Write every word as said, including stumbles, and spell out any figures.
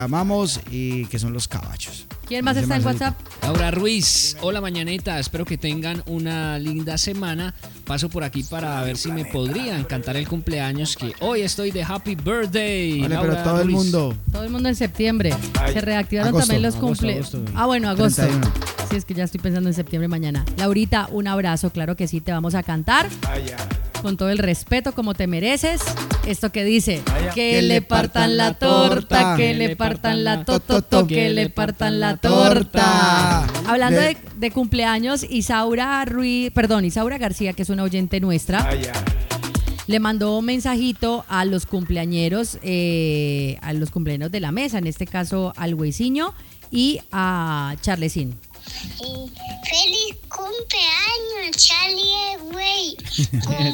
amamos y que son los caballos. ¿Quién más está en WhatsApp? Laura Ruiz, hola mañanita, espero que tengan una linda semana. Paso por aquí para ver si me podrían cantar el cumpleaños, que hoy estoy de Happy Birthday. Vale, Laura pero todo el Ruiz. mundo. Todo el mundo en septiembre. Se reactivaron Agosto, también los agosto, cumpleaños. agosto. Ah, bueno, agosto. treinta y uno. Sí, es que ya estoy pensando en septiembre mañana. Laurita, un abrazo, claro que sí, te vamos a cantar. Con todo el respeto, como te mereces. Esto que dice, que le partan la torta, que le partan la tototo, que le partan la torta. Hablando de, de cumpleaños, Isaura Ruiz, perdón, Isaura García, que es una oyente nuestra, le mandó un mensajito a los cumpleañeros, eh, a los cumpleaños de la mesa, en este caso al Huesiño y a Charlesín. Sí. ¡Feliz cumpleaños, Charlie, güey!